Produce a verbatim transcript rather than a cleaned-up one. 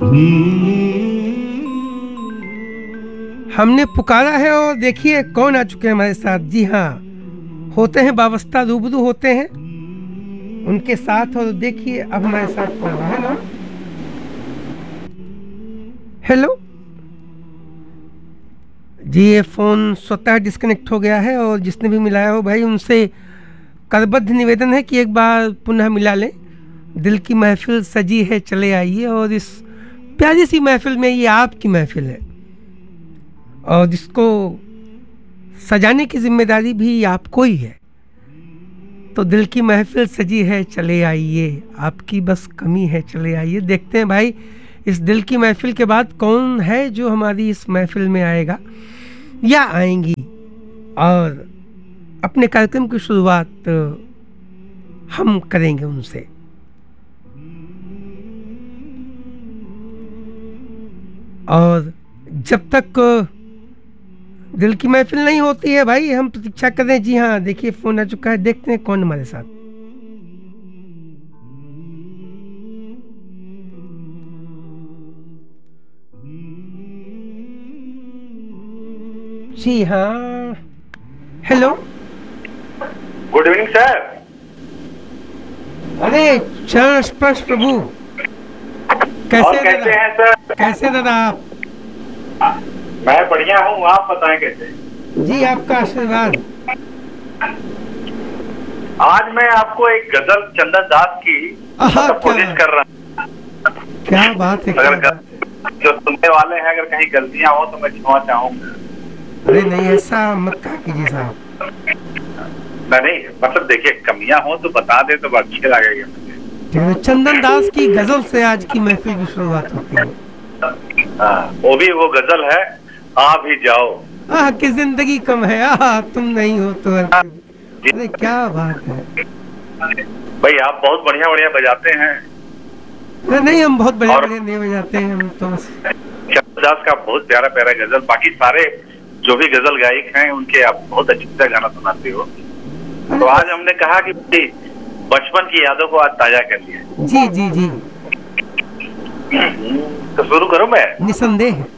हमने पुकारा है और देखिए कौन आ चुके हैं हमारे साथ। जी हाँ, होते हैं वाबस्ता, रूबरू होते हैं उनके साथ। और देखिए अब हमारे साथ कौन है ना। हेलो जी, ये फ़ोन स्वतः डिस्कनेक्ट हो गया है और जिसने भी मिलाया हो भाई उनसे करबद्ध निवेदन है कि एक बार पुनः मिला लें। दिल की महफिल सजी है, चले आइए। और इस प्यारी सी महफिल में ये आपकी महफिल है और जिसको सजाने की जिम्मेदारी भी आपको ही है। तो दिल की महफिल सजी है, चले आइए, आपकी बस कमी है, चले आइए। देखते हैं भाई इस दिल की महफिल के बाद कौन है जो हमारी इस महफिल में आएगा या आएंगी और अपने कार्यक्रम की शुरुआत हम करेंगे उनसे। और जब तक दिल की महफिल नहीं होती है भाई हम प्रतीक्षा कर रहे हैं। जी हाँ, देखिए फोन आ चुका है, देखते हैं कौन हमारे साथ। जी हाँ, हेलो, गुड इवनिंग सर। अरे चरण स्पर्श प्रभु, कैसे कैसे हैं सर? कैसे दादा आप? मैं बढ़िया हूँ, आप बताएं कैसे? जी आपका आशीर्वाद। आज मैं आपको एक गजल चंदन दास की कोशिश कर रहा हूँ। क्या बात है, अगर क्या बात जो सुनने वाले हैं अगर कहीं गलतियां हो तो मैं क्षमा चाहूंगा। अरे नहीं, ऐसा मत कहा कीजिए साहब। नहीं मतलब देखिए कमियां हो तो बता दे तो अच्छी लगेगी। चंदन दास की गजल से आज की महफिल की शुरुआत होती है। हाँ, वो भी वो गजल है, आ भी जाओ। आह कि जिंदगी कम है, आह तुम नहीं हो तो। अरे क्या बात है भाई, आप बहुत बढ़िया बढ़िया बजाते हैं। अरे नहीं, हम बहुत बढ़िया बढ़िया नहीं बजाते हैं, हम तो चंदन दास का बहुत प्यारा प्यारा गजल, बाकी सारे जो भी गजल गायक हैं उनके आप बहुत अच्छी तरह गाना सुनाते हो। तो आज हमने कहा कि बचपन की यादों को आज ताजा कर लिया। जी जी जी, तो शुरू करूं मैं? निसंदेह।